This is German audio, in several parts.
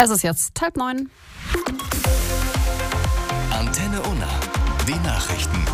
Es ist jetzt 8:30. Antenne Unna, die Nachrichten.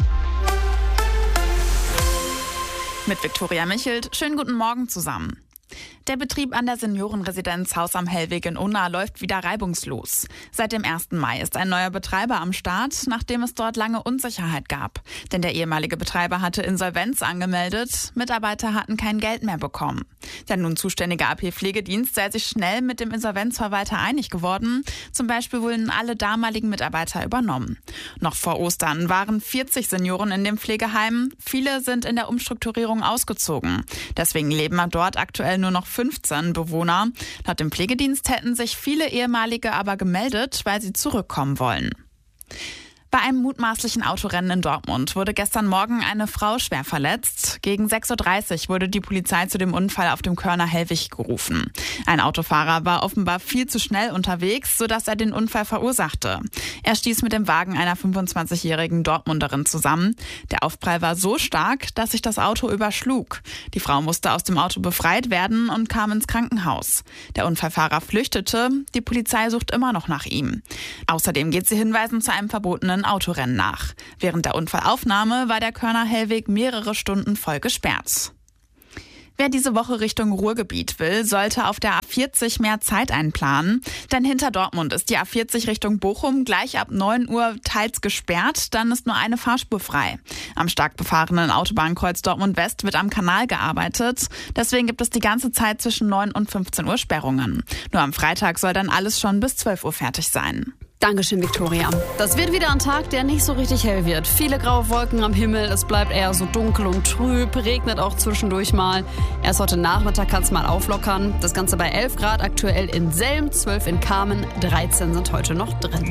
Mit Viktoria Michelt. Schönen guten Morgen zusammen. Der Betrieb an der Seniorenresidenz Haus am Hellweg in Unna läuft wieder reibungslos. Seit dem 1. Mai ist ein neuer Betreiber am Start, nachdem es dort lange Unsicherheit gab. Denn der ehemalige Betreiber hatte Insolvenz angemeldet, Mitarbeiter hatten kein Geld mehr bekommen. Der nun zuständige AP-Pflegedienst sei sich schnell mit dem Insolvenzverwalter einig geworden. Zum Beispiel wurden alle damaligen Mitarbeiter übernommen. Noch vor Ostern waren 40 Senioren in dem Pflegeheim. Viele sind in der Umstrukturierung ausgezogen. Deswegen leben dort aktuell nur noch 15 Bewohner. Laut dem Pflegedienst hätten sich viele ehemalige aber gemeldet, weil sie zurückkommen wollen. Bei einem mutmaßlichen Autorennen in Dortmund wurde gestern Morgen eine Frau schwer verletzt. Gegen 6:30 Uhr wurde die Polizei zu dem Unfall auf dem Körner Hellwig gerufen. Ein Autofahrer war offenbar viel zu schnell unterwegs, sodass er den Unfall verursachte. Er stieß mit dem Wagen einer 25-jährigen Dortmunderin zusammen. Der Aufprall war so stark, dass sich das Auto überschlug. Die Frau musste aus dem Auto befreit werden und kam ins Krankenhaus. Der Unfallfahrer flüchtete. Die Polizei sucht immer noch nach ihm. Außerdem geht sie Hinweisen zu einem verbotenen Autorennen nach. Während der Unfallaufnahme war der Körner Hellweg mehrere Stunden voll gesperrt. Wer diese Woche Richtung Ruhrgebiet will, sollte auf der A40 mehr Zeit einplanen. Denn hinter Dortmund ist die A40 Richtung Bochum gleich ab 9 Uhr teils gesperrt, dann ist nur eine Fahrspur frei. Am stark befahrenen Autobahnkreuz Dortmund West wird am Kanal gearbeitet. Deswegen gibt es die ganze Zeit zwischen 9 und 15 Uhr Sperrungen. Nur am Freitag soll dann alles schon bis 12 Uhr fertig sein. Dankeschön, Viktoria. Das wird wieder ein Tag, der nicht so richtig hell wird. Viele graue Wolken am Himmel, es bleibt eher so dunkel und trüb, regnet auch zwischendurch mal. Erst heute Nachmittag kann es mal auflockern. Das Ganze bei 11 Grad aktuell in Selm, 12 in Kamen, 13 sind heute noch drin.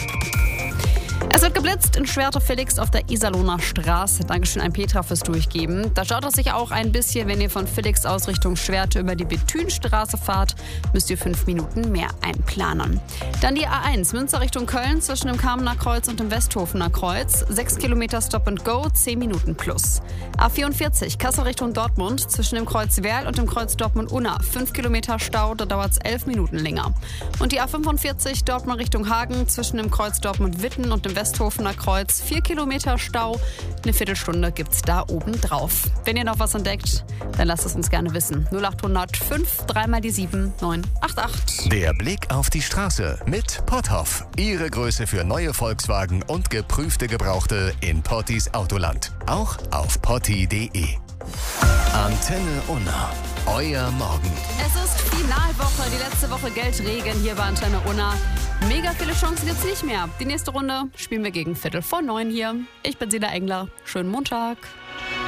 Es wird geblitzt in Schwerte-Felix auf der Iserlohner Straße. Dankeschön an Petra fürs Durchgeben. Da schaut es sich auch ein bisschen, wenn ihr von Felix aus Richtung Schwerte über die Bethünstraße fahrt, müsst ihr 5 Minuten mehr einplanen. Dann die A1 Münster Richtung Köln zwischen dem Kamener Kreuz und dem Westhofener Kreuz. 6 Kilometer Stop and Go, 10 Minuten plus. A44 Kassel Richtung Dortmund zwischen dem Kreuz Werl und dem Kreuz Dortmund-Unna. 5 Kilometer Stau, da dauert es 11 Minuten länger. Und die A45 Dortmund Richtung Hagen zwischen dem Kreuz Dortmund-Witten und dem Westhofener Kreuz, 4 Kilometer Stau, eine Viertelstunde gibt's da oben drauf. Wenn ihr noch was entdeckt, dann lasst es uns gerne wissen. 0800 5 3 mal die 7 988. Der Blick auf die Straße mit Potthoff. Ihre Größe für neue Volkswagen und geprüfte Gebrauchte in Pottis Autoland. Auch auf potti.de. Antenne Unna. Euer Morgen. Es ist Finalwoche, die letzte Woche Geldregen hier bei Antenne Unna. Mega viele Chancen gibt's nicht mehr. Die nächste Runde spielen wir gegen 8:45 hier. Ich bin Sina Engler. Schönen Montag.